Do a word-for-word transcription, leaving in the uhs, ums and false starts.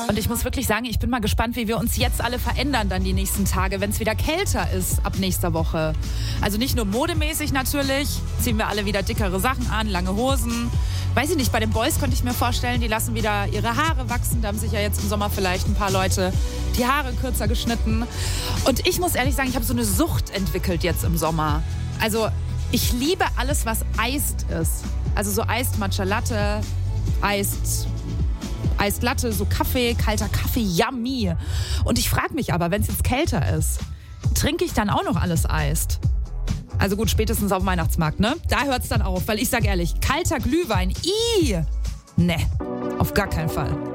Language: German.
Und ich muss wirklich sagen, ich bin mal gespannt, wie wir uns jetzt alle verändern dann die nächsten Tage, wenn es wieder kälter ist ab nächster Woche. Also nicht nur modemäßig natürlich, ziehen wir alle wieder dickere Sachen an, lange Hosen. Weiß ich nicht, bei den Boys könnte ich mir vorstellen, die lassen wieder ihre Haare wachsen. Da haben sich ja jetzt im Sommer vielleicht ein paar Leute die Haare kürzer geschnitten. Und ich muss ehrlich sagen, ich habe so eine Sucht entwickelt jetzt im Sommer. Also ich liebe alles, was eist ist. Also so Eist Matcha Latte, Eist, Eist Latte, so Kaffee, kalter Kaffee, yummy. Und ich frage mich aber, wenn es jetzt kälter ist, trinke ich dann auch noch alles Eist? Also gut, spätestens auf dem Weihnachtsmarkt, ne? Da hört es dann auf, weil ich sag ehrlich, kalter Glühwein, ih, ne, auf gar keinen Fall.